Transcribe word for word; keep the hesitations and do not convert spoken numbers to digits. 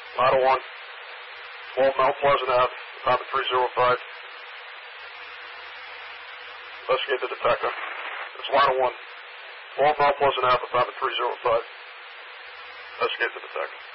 Ladder one, twelve Mount Pleasant Ave, apartment three oh five. Investigate the detector. It's ladder one, twelve Mount Pleasant Ave, apartment three oh five. Investigate the detector.